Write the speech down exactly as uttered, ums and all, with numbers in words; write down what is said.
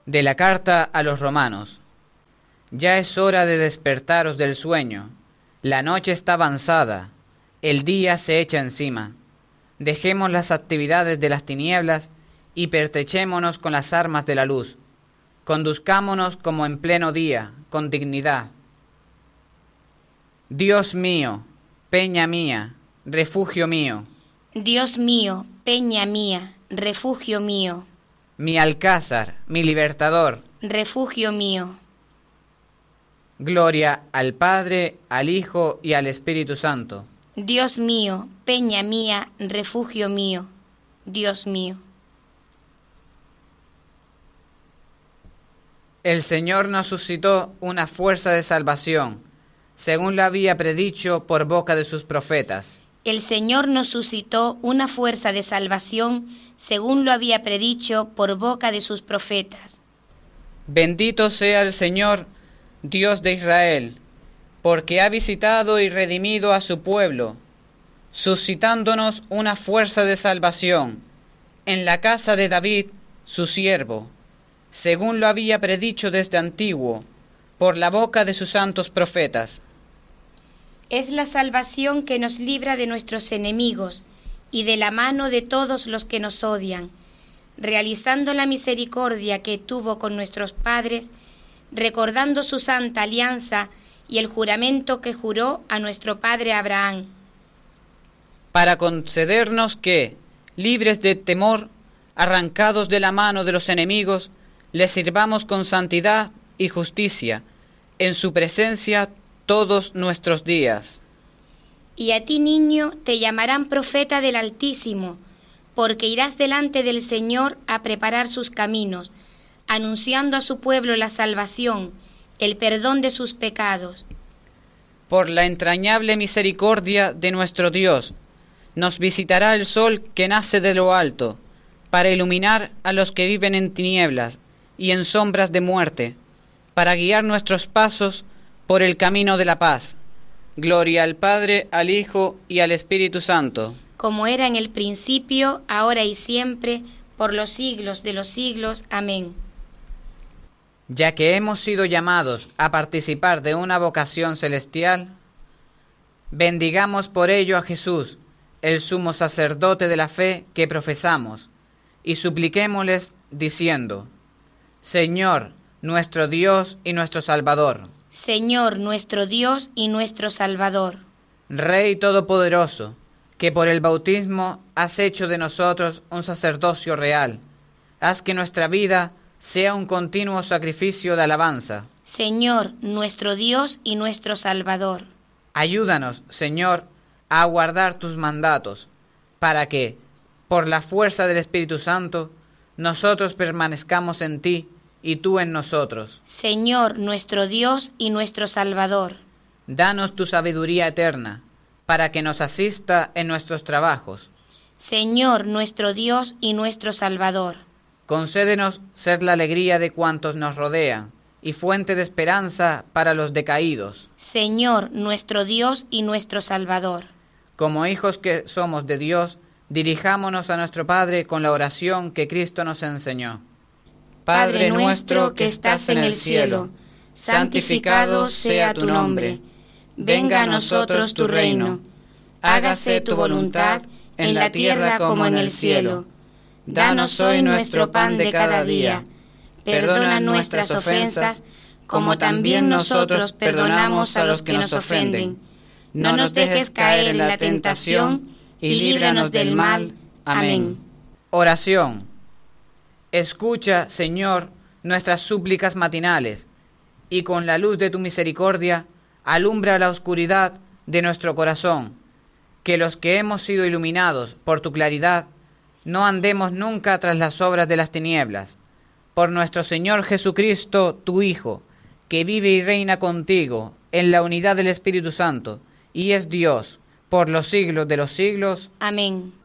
De la carta a los romanos. Ya es hora de despertaros del sueño. La noche está avanzada, el día se echa encima. Dejemos las actividades de las tinieblas y pertrechémonos con las armas de la luz. Conduzcámonos como en pleno día, con dignidad. Dios mío, peña mía, refugio mío. Dios mío, peña mía, refugio mío. Mi alcázar, mi libertador. Refugio mío. Gloria al Padre, al Hijo y al Espíritu Santo. Dios mío, peña mía, refugio mío. Dios mío. El Señor nos suscitó una fuerza de salvación, según lo había predicho por boca de sus profetas. El Señor nos suscitó una fuerza de salvación, según lo había predicho por boca de sus profetas. Bendito sea el Señor, Dios de Israel, porque ha visitado y redimido a su pueblo, suscitándonos una fuerza de salvación en la casa de David, su siervo, según lo había predicho desde antiguo, por la boca de sus santos profetas. Es la salvación que nos libra de nuestros enemigos y de la mano de todos los que nos odian, realizando la misericordia que tuvo con nuestros padres, recordando su santa alianza y el juramento que juró a nuestro padre Abraham. Para concedernos que, libres de temor, arrancados de la mano de los enemigos, les sirvamos con santidad y justicia, en su presencia todos nuestros días. Y a ti, niño, te llamarán profeta del Altísimo, porque irás delante del Señor a preparar sus caminos, anunciando a su pueblo la salvación, el perdón de sus pecados. Por la entrañable misericordia de nuestro Dios, nos visitará el sol que nace de lo alto, para iluminar a los que viven en tinieblas y en sombras de muerte, para guiar nuestros pasos por el camino de la paz. Gloria al Padre, al Hijo y al Espíritu Santo. Como era en el principio, ahora y siempre, por los siglos de los siglos. Amén. Ya que hemos sido llamados a participar de una vocación celestial, bendigamos por ello a Jesús, el sumo sacerdote de la fe que profesamos, y supliquémosles diciendo: Señor, nuestro Dios y nuestro Salvador. Señor, nuestro Dios y nuestro Salvador. Rey Todopoderoso, que por el bautismo has hecho de nosotros un sacerdocio real, haz que nuestra vida sea un continuo sacrificio de alabanza. Señor, nuestro Dios y nuestro Salvador. Ayúdanos, Señor, a guardar tus mandatos, para que, por la fuerza del Espíritu Santo, nosotros permanezcamos en ti y tú en nosotros. Señor, nuestro Dios y nuestro Salvador. Danos tu sabiduría eterna, para que nos asista en nuestros trabajos. Señor, nuestro Dios y nuestro Salvador. Concédenos ser la alegría de cuantos nos rodean, y fuente de esperanza para los decaídos. Señor, nuestro Dios y nuestro Salvador. Como hijos que somos de Dios, dirijámonos a nuestro Padre con la oración que Cristo nos enseñó. Padre nuestro que estás en el cielo, santificado sea tu nombre. Venga a nosotros tu reino. Hágase tu voluntad en la tierra como en el cielo. Danos hoy nuestro pan de cada día. Perdona nuestras ofensas, como también nosotros perdonamos a los que nos ofenden. No nos dejes caer en la tentación y líbranos del mal. Amén. Oración. Escucha, Señor, nuestras súplicas matinales, y con la luz de tu misericordia, alumbra la oscuridad de nuestro corazón, que los que hemos sido iluminados por tu claridad, no andemos nunca tras las obras de las tinieblas. Por nuestro Señor Jesucristo, tu Hijo, que vive y reina contigo en la unidad del Espíritu Santo, y es Dios, por los siglos de los siglos. Amén.